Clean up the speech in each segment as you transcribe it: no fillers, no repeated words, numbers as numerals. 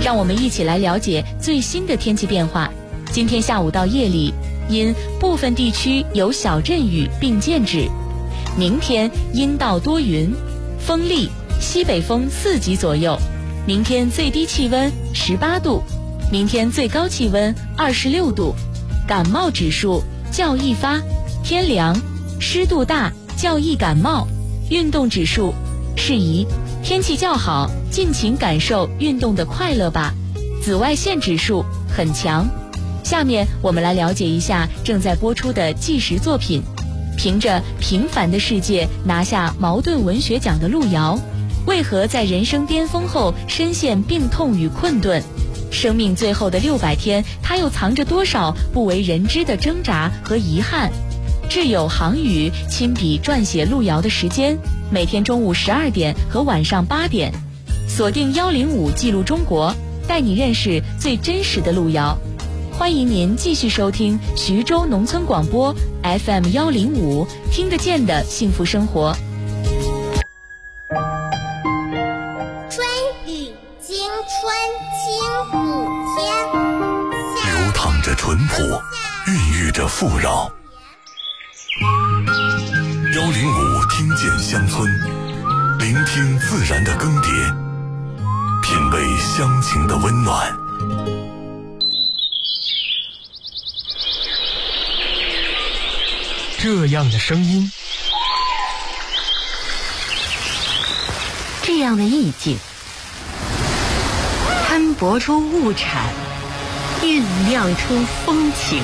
让我们一起来了解最新的天气变化。今天下午到夜里，因部分地区有小阵雨并见止。明天阴到多云，风力西北风4级左右。明天最低气温18度，明天最高气温26度。感冒指数较易发，天凉，湿度大，较易感冒。运动指数适宜，天气较好，尽情感受运动的快乐吧。紫外线指数很强。下面我们来了解一下正在播出的纪实作品。凭着《平凡的世界》拿下茅盾文学奖的路遥，为何在人生巅峰后深陷病痛与困顿？生命最后的600天，他又藏着多少不为人知的挣扎和遗憾？挚友航宇亲笔撰写路遥的时间，每天中午12点和晚上8点，锁定105记录中国，带你认识最真实的路遥。欢迎您继续收听徐州农村广播 FM105，听得见的幸福生活。 春雨惊春清5天， 流淌着淳朴，孕育着富饶。105听见乡村，聆听自然的更迭，品味乡情的温暖。 这样的声音， 这样的意境，摊薄出物产，酝酿出风情。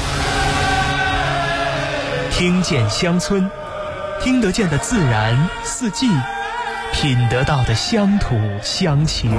听见乡村，听得见的自然四季，品得到的乡土乡情。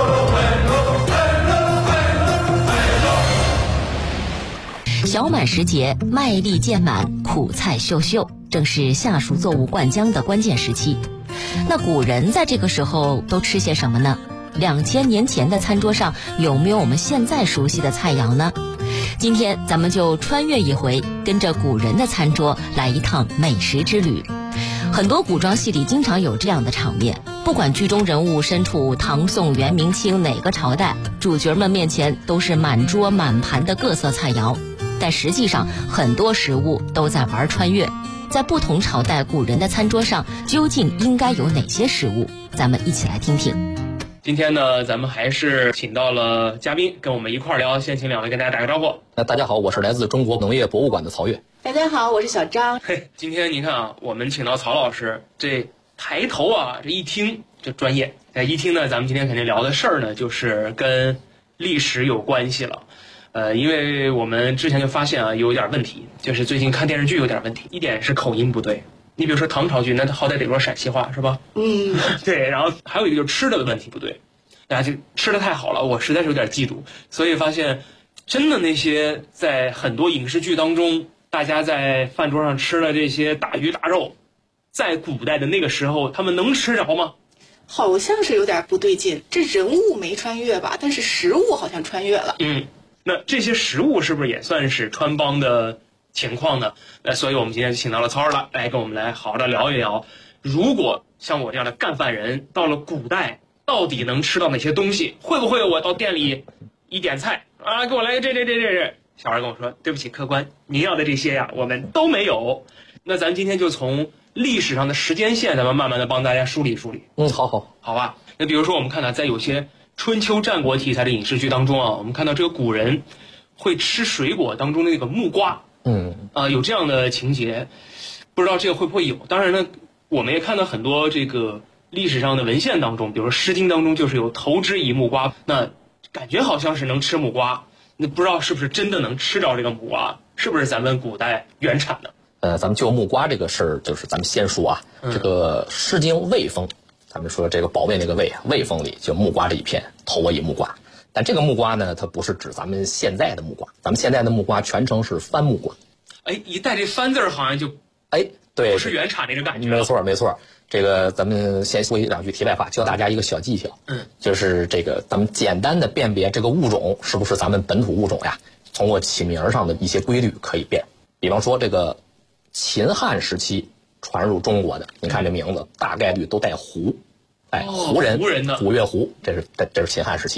小满时节，麦粒渐满，苦菜秀秀，正是夏熟作物灌浆的关键时期。那古人在这个时候都吃些什么呢？2000年前的餐桌上有没有我们现在熟悉的菜肴呢？今天咱们就穿越一回，跟着古人的餐桌来一趟美食之旅。很多古装戏里经常有这样的场面，不管剧中人物身处唐宋元明清哪个朝代，主角们面前都是满桌满盘的各色菜肴。但实际上很多食物都在玩穿越，在不同朝代古人的餐桌上究竟应该有哪些食物？咱们一起来听听。 今天呢，咱们还是请到了嘉宾跟我们一块聊，先请两位跟大家打个招呼。 大家好，我是来自中国农业博物馆的曹越。 大家好，我是小张。 今天你看啊，我们请到曹老师，这抬头啊，这一听就专业。一听呢，咱们今天肯定聊的事儿呢，就是跟历史有关系了。因为我们之前就发现啊，有点问题，就是最近看电视剧有点问题。一点是口音不对，你比如说唐朝剧，那好歹得说陕西话是吧？对。然后还有一个就是吃的问题不对，大家就吃的太好了，我实在是有点嫉妒，所以发现真的那些在很多影视剧当中，大家在饭桌上吃的这些大鱼大肉，在古代的那个时候，他们能吃着吗？ 好像是有点不对劲，这人物没穿越吧，但是食物好像穿越了。 那这些食物是不是也算是穿帮的情况呢？所以我们今天就请到了曹二来跟我们来好好的聊一聊，如果像我这样的干饭人到了古代，到底能吃到哪些东西？会不会我到店里一点菜啊，给我来这，小孩跟我说对不起客官，您要的这些呀我们都没有。那咱今天就从历史上的时间线，咱们慢慢的帮大家梳理梳理。好吧。那比如说我们看到在有些春秋战国题材的影视剧当中啊，我们看到这个古人会吃水果当中的那个木瓜，有这样的情节，不知道这个会不会有。当然呢，我们也看到很多这个历史上的文献当中，比如说《诗经》当中就是有投之以木瓜，那感觉好像是能吃木瓜，那不知道是不是真的能吃着这个木瓜，是不是咱们古代原产的？ 咱们就木瓜这个事儿，就是咱们先说啊，这个《诗经·卫风》，咱们说这个保卫那个卫，卫风里就木瓜这一片，投我以木瓜。但这个木瓜呢，它不是指咱们现在的木瓜，咱们现在的木瓜全称是番木瓜。 一带这番字好像就对， 不是原产那个感觉。 没错。这个咱们先说两句题外话，教大家一个小技巧，就是这个咱们简单的辨别这个物种是不是咱们本土物种呀，通过起名上的一些规律可以辨。比方说这个秦汉时期传入中国的，你看这名字大概率都带胡，胡人，古月胡，这是秦汉时期。